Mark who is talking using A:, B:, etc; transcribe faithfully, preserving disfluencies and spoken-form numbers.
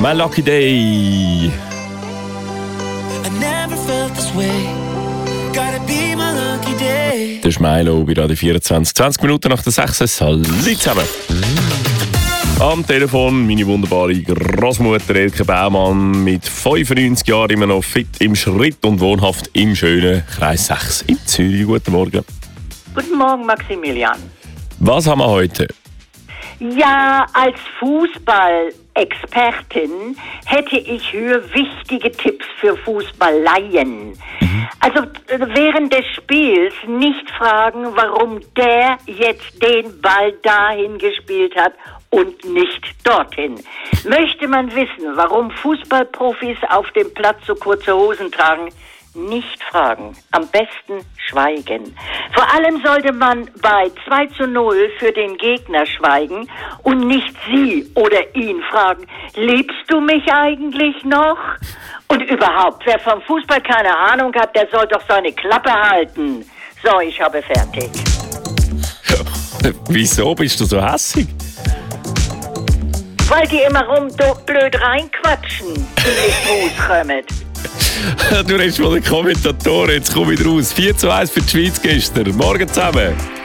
A: My Lucky Day.
B: I never felt this way. Gotta be my lucky day.
A: Das ist Milo bei Radio vierundzwanzig. zwanzig Minuten nach der sechs. Hallo zusammen. Am Telefon meine wunderbare Großmutter Elke Baumann mit fünfundneunzig Jahren immer noch fit im Schritt und wohnhaft im schönen Kreis sechs in Zürich. Guten Morgen.
C: Guten Morgen, Maximilian.
A: Was haben wir heute?
C: Ja, als Fußball-Expertin hätte ich hier wichtige Tipps für Fußballleien. Mhm. Also während des Spiels nicht fragen, warum der jetzt den Ball dahin gespielt hat und nicht dorthin. Möchte man wissen, warum Fußballprofis auf dem Platz so kurze Hosen tragen? Nicht fragen, am besten schweigen. Vor allem sollte man bei zwei zu null für den Gegner schweigen und nicht sie oder ihn fragen, liebst du mich eigentlich noch? Und überhaupt, wer vom Fußball keine Ahnung hat, der soll doch seine Klappe halten. So, ich habe fertig.
A: Wieso bist du so hässig?
C: Weil die immer rum do- blöd reinquatschen, die nicht rauskommen.
A: Du redest von den Kommentatoren, jetzt komm ich raus. vier zu eins für die Schweiz gestern. Morgen zusammen.